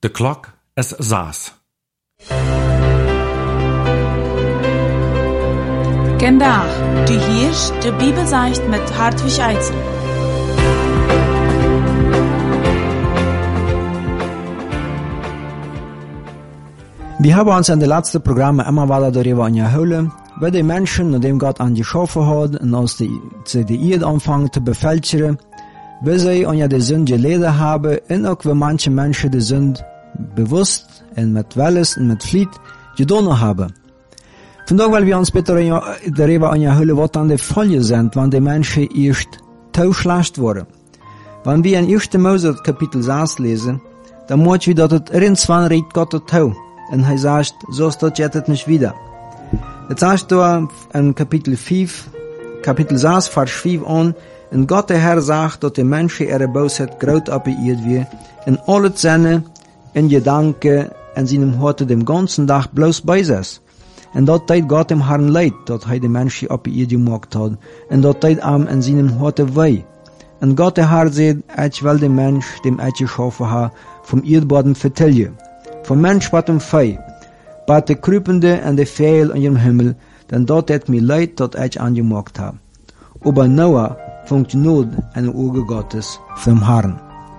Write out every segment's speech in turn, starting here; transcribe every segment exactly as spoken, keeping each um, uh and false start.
De klok is zes. Vandaag, du hörst die Bibelsicht mit Hartwig Eitzel. Wir haben uns in den letzten Programmen immer weiter darüber unterhalten, wie die Menschen, nachdem Gott an die geschaffen hat und aus der, zu der Erde anfangen zu bevölkern, wie sie unter der Sünde gelitten haben und auch wie manche Menschen die Sünde bewusst und mit Welles und mit Flied getan haben. Vandaag wollen wir uns bitte darüber unterhalten, was dann die Folgen sind, wenn die Menschen erst tauschlecht wurden. Wenn wir in ersten Mose Kapitel sechs lesen, dann merken wir, dass es irgendwann redet Gott tau. Und er sagt, so steht jetzt nicht wieder. Jetzt sagt er in Kapitel fünf, Kapitel sechs, Vers fünf an, und Gott der Herr sagt, dass die Menschen ihre Bosheit groß abgeirrt wird, in alle Sinne, in Gedanken, in seinem Harte dem ganzen Tag bloß bei sich. Und dort tat Gott dem Herrn leid, dass er die Menschen abgeirrt gemacht hat, und dort tat ihm in seinem Harte weh. Und Gott der Herr sagt, ich will den Mensch, dem ich geschaffen habe, vom Erdboden vertellen. Vom Mensch bat dem Fei, bat de Krüpende und de Fehl in ihrem Himmel, denn dort hat mir leid, dat ich angemacht habe. Aber Noah funkt Not an den Auge Gottes vom Herrn.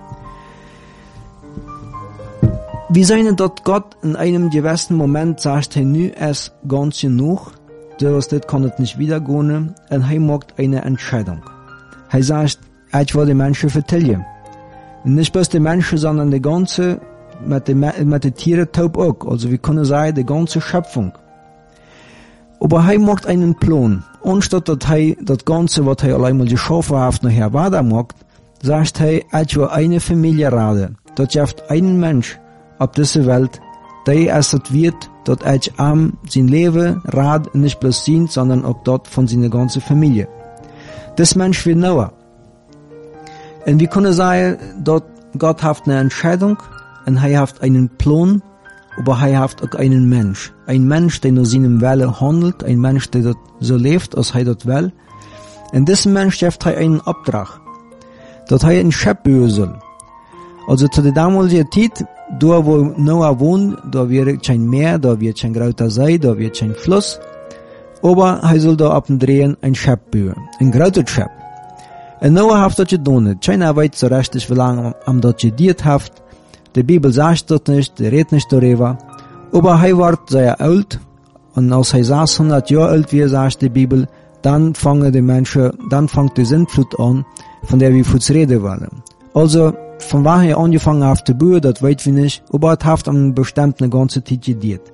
Wir sehen, dass Gott in einem gewissen Moment sagt, er nu es ganz genug, das kann es nicht wieder gehen, und er macht eine Entscheidung. Er sagt, ich will die Menschen vertellen. Und nicht bloß die Menschen, sondern die ganze mit den mit den Tieren taub auch, also wir können sagen, die ganze Schöpfung. Aber er macht einen Plan. Anstatt dass er das Ganze, was er allein mal geschaffen hat, nachher weitermacht, sagt er, ich will eine Familie raten. Das schafft einen Mensch auf dieser Welt, der es wird, dass ich am sein Leben rat, nicht bloß sind, sondern auch dort von seiner ganzen Familie. Das Mensch wird Noah. Und wir können sagen, dass Gott hat eine Entscheidung, und er hat einen Plan, aber er hat auch einen Mensch. Ein Mensch, der nach seinem Willen handelt, ein Mensch, der dort so lebt, als er dort will. Und diesem Mensch hat er einen Auftrag, dass er ein Schiff bauen soll. Also zu der damaligen Zeit, da wo Noah wohnt, da wird kein Meer, da wird kein großer See, da wird kein Fluss. Aber er soll da abdrehen ein Schiff bauen, ein großes Schiff. Und Noah hat das getan. Keiner weiß so richtig, wie lange er das gedient hat. Die Bibel sagt das nicht, die redet nicht darüber. Aber er war sehr alt, und als er sechshundert Jahre alt wird, sagt die Bibel, dann fangen die Menschen, dann fängt die Sintflut an, von der wir kurz reden wollen. Also, von wann er angefangen hat zu bauen, das weiß wir nicht, aber er hat am bestimmt eine ganze Zeit gedient.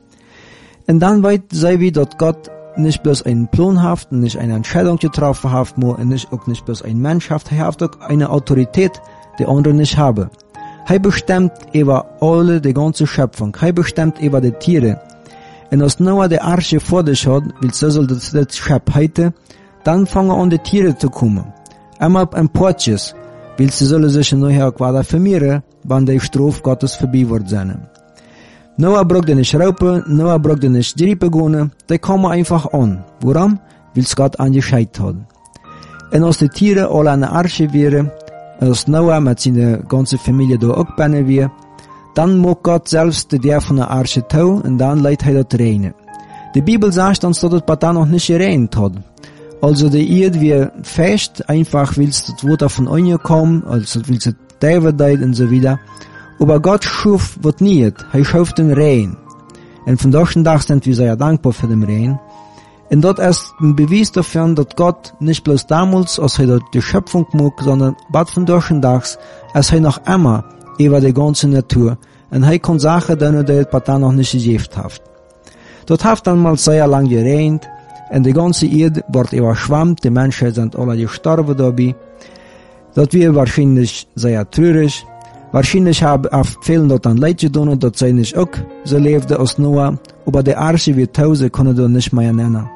Und dann weiß wir, dass Gott nicht bloß einen Plan hat, nicht eine Entscheidung getroffen hat, und nicht, auch nicht bloß ein Mensch hat, er hat auch eine Autorität, die andere nicht haben. Er bestimmt über alle, die ganze Schöpfung. Er bestimmt über die Tiere. Und als Noah die Arche vor sich hat, will so soll das, das Schiff heiten, dann fangen an die Tiere zu kommen. Einmal ein Portjes, weil sie sollen sich nachher auch weiter vermehren, wenn die Strophe Gottes vorbei wird sein. Noah braucht nicht raupen, Noah braucht nicht Grippe gehen, die kommen einfach an. Warum? Weil es Gott angescheit hat. Und als die Tiere alle an der Arche wären, als Noah mit seiner ganzen Familie da auch bannen wir, dann mag Gott selbst die der von der Arche tau und dann leitet er das reine. Die Bibel sagt uns, dass das Partei noch nicht gereint hat. Also die Erde wird fest, einfach will es das Wort von Onje kommen, also will es David und so wieder. Aber Gott schuf was nicht, er schuf den Rein. Und von solchen Tag sind wir sehr dankbar für den Rein. Und dort ist ein Beweis dafür, dass Gott nicht bloß damals, als er die Schöpfung mag, sondern bald von solchen Tags, als er noch immer über die ganze Natur, und er kann Sachen, die die Partei noch nicht gegeben hat. Dort hat dann mal sehr lang geregnet, und die ganze Erde wird überschwemmt, die Menschen sind alle gestorben dabei. Das wird wahrscheinlich sehr traurig. Wahrscheinlich haben viele dort an Leid getan, dass sie nicht auch so lebten als Noah, aber die Arche wird tausend, können wir nicht mehr nennen.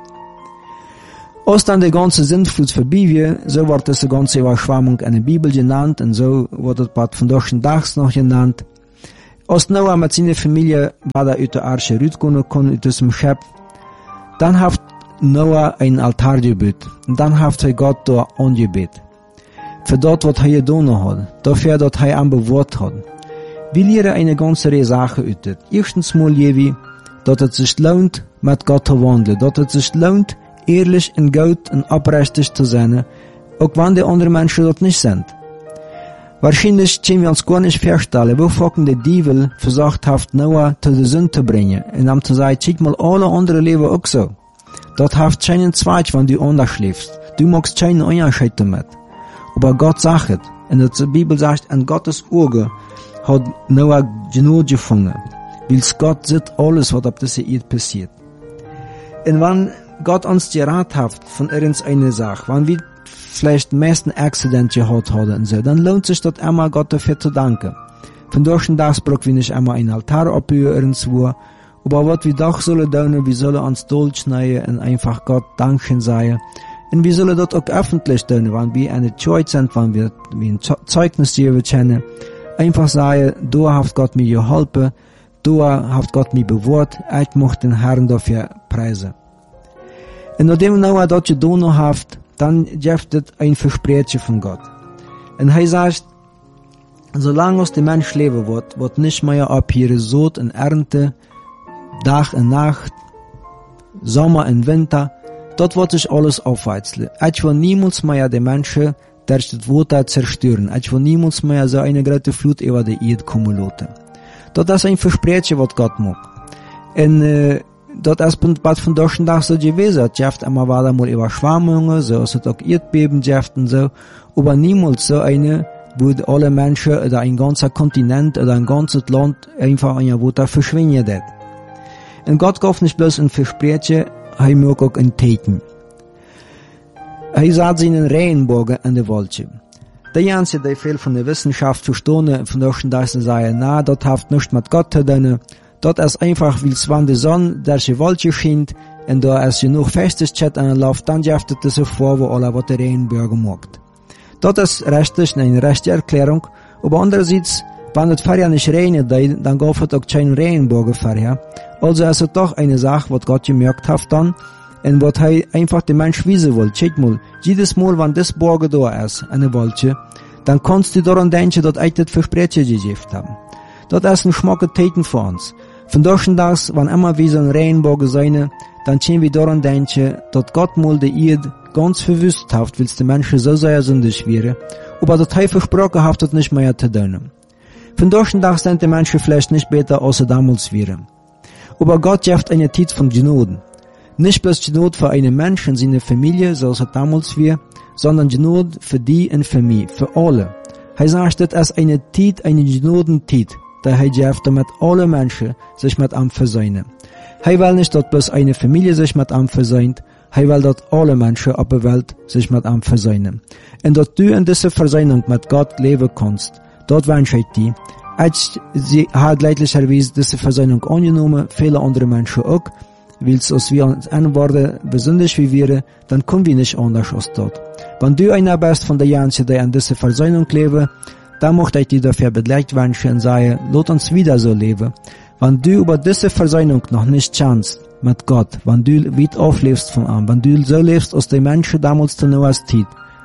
Als dann die ganze Sintflut vorbei wird, so wird das die ganze Überschwemmung in der Bibel genannt, und so wird es bald von solchen Tags noch genannt. Als Noah mit seiner Familie weiter aus der Arche rausgehen konnte, aus diesem Schiff, dann hat Noah ein Altar gebaut, und dann hat er Gott da angebetet. Für dort, was er getan hat, dafür, dass er ihn bewahrt hat. Wir lernen eine ganze Reihe Sachen uit. Erstens mal, Jewi, dass es sich lohnt, mit Gott zu wandeln, dass es sich lohnt, ehrlich und gut und abrechtig zu sein, auch wenn die anderen Menschen dort nicht sind. Wahrscheinlich können wir uns gar nicht vorstellen, wo fucking der Teufel versucht hat, Noah zu der Sünde zu bringen, und ihm zu sagen, schick mal alle anderen leben auch so. Dort haft keinen Zweig, wenn du anders schläfst. Du magst keinen Unterschied damit. Aber Gott sagt, und die Bibel sagt, an Gottes Auge hat Noah genug gefangen, weil Gott sieht alles, was auf dieser Erde passiert. Und wenn Gott uns geraten hat von irgendeiner Sache, wenn wir vielleicht den meisten Accident gehabt haben und so, dann lohnt sich dort einmal Gott dafür zu danken. Von durch den Tag brauchen wir nicht einmal einen Altar abhören irgendwo, aber was wir doch sollen tun, wir sollen uns durchschneiden und einfach Gott Dankeschön sagen. Und wir sollen dort auch öffentlich tun, wenn wir eine Church sind, wenn wir, wir ein Zeugnis geben können. Einfach sagen, da hat Gott mir geholfen, da hat Gott mir bewahrt, ich möchte den Herrn dafür preisen. Und nachdem Noah dort getan hat, dann gibt es ein Versprechen von Gott. Und er sagt, solange es der Mensch leben wird, wird nicht mehr ab hier Sod und Ernte, Tag und Nacht, Sommer und Winter, dort wird sich alles aufweizeln. Ich will niemals mehr die Menschen, der das Wasser zerstören. Ich will niemals mehr so eine große Flut über die Erde kommen lassen. Das ist ein Versprechen, was Gott macht. Und, äh, das ist was von deutschen Tag so gewesen. Es gibt immer wieder mal Überschwemmungen, so ist es auch Erdbeben gibt und so. Aber niemals so eine, wo alle Menschen oder ein ganzer Kontinent oder ein ganzes Land einfach an ihr Wasser verschwinden. Und Gott gab nicht bloß ein Versprechen, er mag auch ein Taten. Er sagt seinen Regenbogen an der Wolke. Die Einzigen, die viel von der Wissenschaft verstehen, von deutschen Tag sagen, na, das hat nichts mit Gott zu tun. Das ist einfach, weil wenn die Sonne durch die Wolke scheint und da es genug Festigkeit an der Luft, dann gibt es so vor, wo alle was der Regenbogen macht. Das ist rechtlich eine rechte Erklärung, aber andererseits, wenn es vorher nicht regnet, dann gab es auch keinen Regenbogen vorher. Also ist es doch eine Sache, was Gott gemerkt hat dann, und was er einfach den Mensch wissen will. Check mal, jedes Mal, wenn das Bogen da ist, eine Wolke, dann kannst du daran denken, dass ich das Versprechen gegeben habe. Das ist ein schmucker Taten für uns. Von deutschen Tags, wenn immer wie so ein Regenbogen sein, dann können wir daran denken, dass Gott mal die Erde ganz verwüstet hat, weil die Menschen so sehr sündig wären, aber dass er versprochen hat, das nicht mehr zu tun. Von deutschen Tags sind die Menschen vielleicht nicht besser, als sie damals wären. Aber Gott gibt eine Zeit von Gnade. Nicht bloß Gnade für einen Menschen und seine Familie, so als es damals war, sondern Gnade für die und für mich, für alle. Er sagt, das ist eine Zeit, eine Gnadenzeit, da er gibt, damit alle Menschen sich mit ihm versöhnen. Er will nicht, dass bloß eine Familie sich mit ihm versöhnt, er will, dass alle Menschen auf der Welt sich mit ihm versöhnen. Und dass du in dieser Versöhnung mit Gott leben kannst, dort wünsche ich dir. Ich, sie hat leidlicherweise diese Versöhnung angenommen, viele andere Menschen auch, weil es als wir uns antworten, besonders wie wir, dann kommen wir nicht anders als dort. Wenn du einer bist von der Janse, der an dieser Versöhnung leben, dann möchte ich dir dafür beglückt wünschen und sagen, lass uns wieder so leben. Wenn du über diese Versöhnung noch nicht kannst mit Gott, wenn du weit auflebst von ihm, wenn du so lebst, als die Menschen damals zu Noahs Zeit,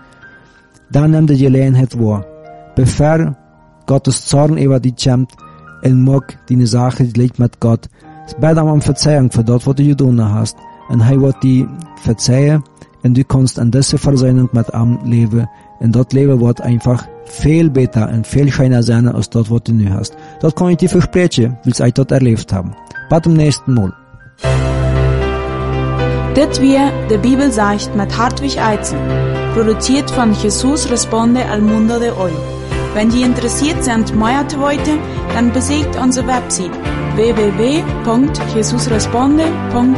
dann nimm die Gelegenheit wahr, bevor Gottes Zorn über dich kommt und mag deine Sache liegt mit Gott. Es bitte ihm um Verzeihung für das, was du getan hast. Und er wird dir verzeihen und du kannst an dieser Versöhnung mit ihm leben. Und das Leben wird einfach viel besser und viel schöner sein, als das, was du nu hast. Das kann ich dir versprechen, weil ich das erlebt habe. Bis zum nächsten Mal. Das wir die Bibel sagt mit Hartwig Eizen, produziert von Jesus Responde al Mundo de Hoy. Wenn Sie interessiert sind, mehr zu wissen, dann besucht unsere Website w w w punkt jesus responde punkt